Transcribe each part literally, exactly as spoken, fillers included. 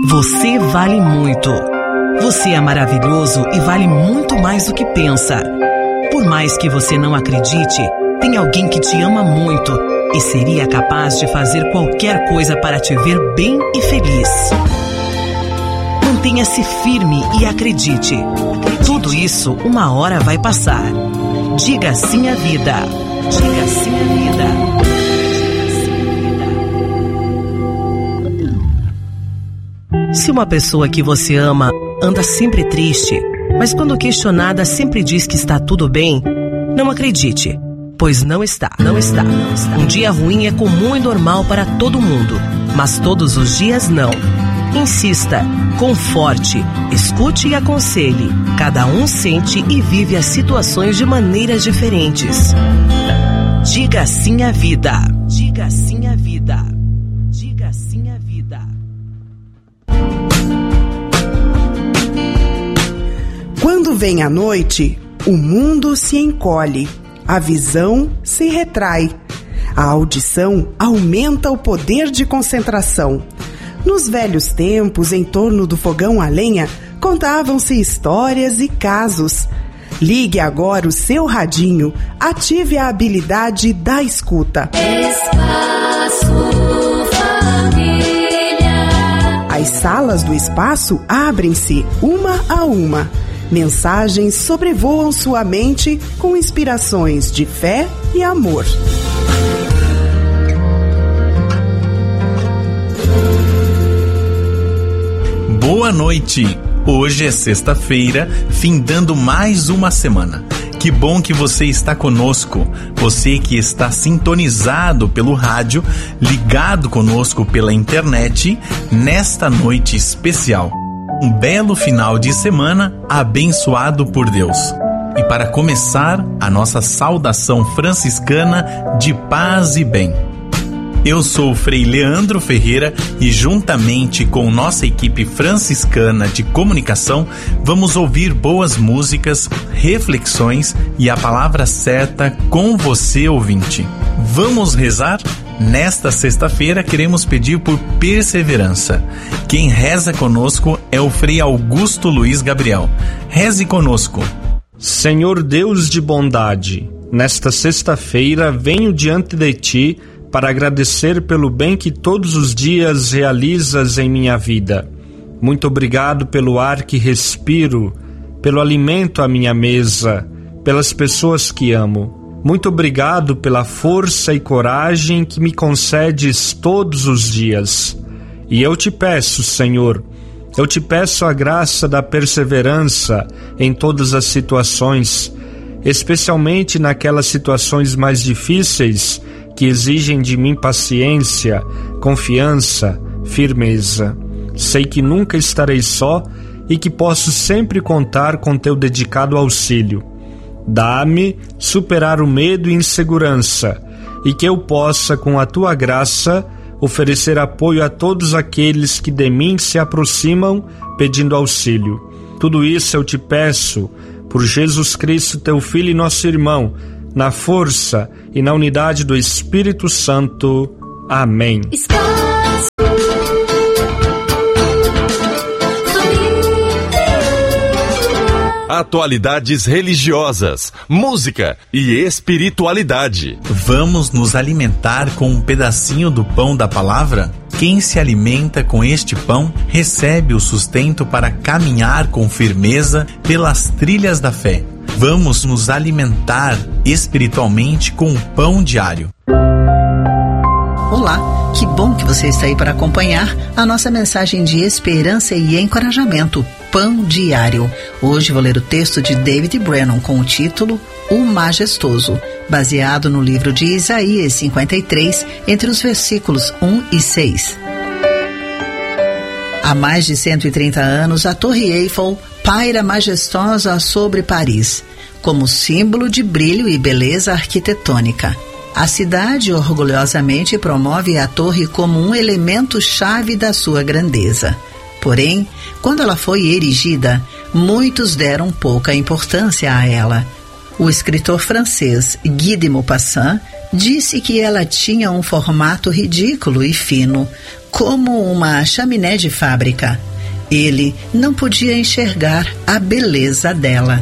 Você vale muito. Você é maravilhoso e vale muito mais do que pensa. Por mais que você não acredite, tem alguém que te ama muito e seria capaz de fazer qualquer coisa para te ver bem e feliz. Mantenha-se firme e acredite. Tudo isso uma hora vai passar. Diga sim à vida. Diga sim à vida. Se uma pessoa que você ama anda sempre triste, mas quando questionada sempre diz que está tudo bem, não acredite, pois não está, não está, não está. Um dia ruim é comum e normal para todo mundo, mas todos os dias não. Insista, conforte, escute e aconselhe. Cada um sente e vive as situações de maneiras diferentes. Diga sim à vida. Diga sim à vida. Diga sim à vida. Quando vem a noite, o mundo se encolhe, a visão se retrai, a audição aumenta o poder de concentração. Nos velhos tempos, em torno do fogão a lenha, contavam-se histórias e casos. Ligue agora o seu radinho, ative a habilidade da escuta. Espaço Família. As salas do espaço abrem-se uma a uma. Mensagens sobrevoam sua mente com inspirações de fé e amor. Boa noite! Hoje é sexta-feira, findando mais uma semana. Que bom que você está conosco, você que está sintonizado pelo rádio, ligado conosco pela internet, nesta noite especial. Um belo final de semana abençoado por Deus. E para começar, a nossa saudação franciscana de paz e bem. Eu sou o Frei Leandro Ferreira e juntamente com nossa equipe franciscana de comunicação, vamos ouvir boas músicas, reflexões e a palavra certa com você, ouvinte. Vamos rezar? Nesta sexta-feira queremos pedir por perseverança. Quem reza conosco é o Frei Augusto Luiz Gabriel. Reze conosco. Senhor Deus de bondade, nesta sexta-feira venho diante de Ti para agradecer pelo bem que todos os dias realizas em minha vida. Muito obrigado pelo ar que respiro, pelo alimento à minha mesa, pelas pessoas que amo. Muito obrigado pela força e coragem que me concedes todos os dias. E eu te peço, Senhor, eu te peço a graça da perseverança em todas as situações, especialmente naquelas situações mais difíceis que exigem de mim paciência, confiança, firmeza. Sei que nunca estarei só e que posso sempre contar com teu dedicado auxílio. Dá-me superar o medo e insegurança, e que eu possa, com a tua graça, oferecer apoio a todos aqueles que de mim se aproximam pedindo auxílio. Tudo isso eu te peço por Jesus Cristo, teu Filho e nosso irmão, na força e na unidade do Espírito Santo. Amém. Atualidades religiosas, música e espiritualidade. Vamos nos alimentar com um pedacinho do pão da palavra? Quem se alimenta com este pão recebe o sustento para caminhar com firmeza pelas trilhas da fé. Vamos nos alimentar espiritualmente com o pão diário. Olá, que bom que você está aí para acompanhar a nossa mensagem de esperança e encorajamento, Pão Diário. Hoje vou ler o texto de David Brennan com o título O Majestoso, baseado no livro de Isaías cinquenta e três, entre os versículos um e seis. Há mais de cento e trinta anos, a Torre Eiffel paira majestosa sobre Paris, como símbolo de brilho e beleza arquitetônica. A cidade orgulhosamente promove a torre como um elemento-chave da sua grandeza. Porém, quando ela foi erigida, muitos deram pouca importância a ela. O escritor francês Guy de Maupassant disse que ela tinha um formato ridículo e fino, Como uma chaminé de fábrica. Ele não podia enxergar a beleza dela.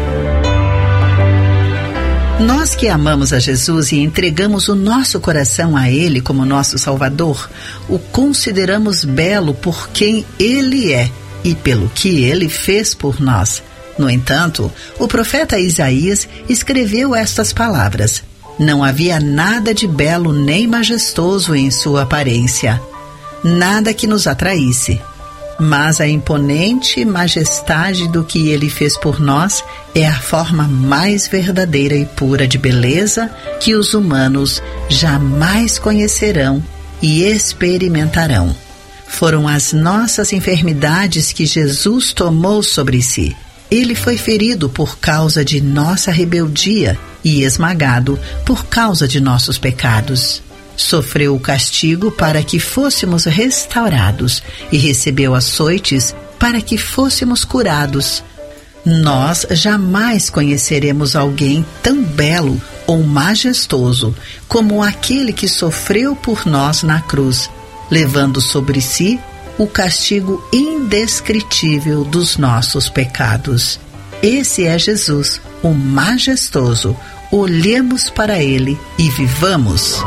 Nós que amamos a Jesus e entregamos o nosso coração a Ele como nosso Salvador, o consideramos belo por quem Ele é e pelo que Ele fez por nós. No entanto, o profeta Isaías escreveu estas palavras: não havia nada de belo nem majestoso em sua aparência, nada que nos atraísse. Mas a imponente majestade do que Ele fez por nós é a forma mais verdadeira e pura de beleza que os humanos jamais conhecerão e experimentarão. Foram as nossas enfermidades que Jesus tomou sobre si. Ele foi ferido por causa de nossa rebeldia e esmagado por causa de nossos pecados. Sofreu o castigo para que fôssemos restaurados e recebeu açoites para que fôssemos curados. Nós jamais conheceremos alguém tão belo ou majestoso como aquele que sofreu por nós na cruz, levando sobre si o castigo indescritível dos nossos pecados. Esse é Jesus, o majestoso. Olhemos para Ele e vivamos.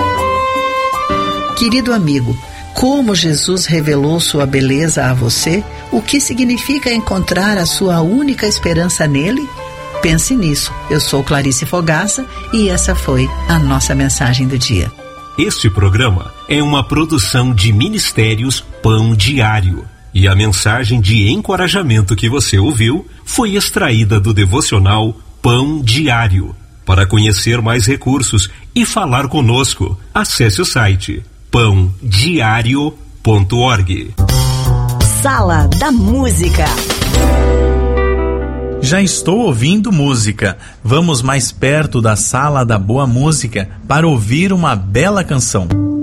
Querido amigo, como Jesus revelou sua beleza a você, o que significa encontrar a sua única esperança nele? Pense nisso. Eu sou Clarice Fogaça e essa foi a nossa mensagem do dia. Este programa é uma produção de Ministérios Pão Diário. E a mensagem de encorajamento que você ouviu foi extraída do devocional Pão Diário. Para conhecer mais recursos e falar conosco, acesse o site pão diário ponto org. Sala da Música. Já estou ouvindo música. Vamos mais perto da Sala da Boa Música para ouvir uma bela canção.